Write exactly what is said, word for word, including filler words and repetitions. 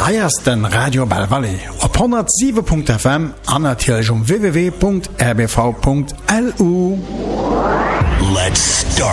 Eiersten Radio Bellvalley op honderd sieben Punkt F M an natürlich um w w w Punkt r b v Punkt l u. Let's start.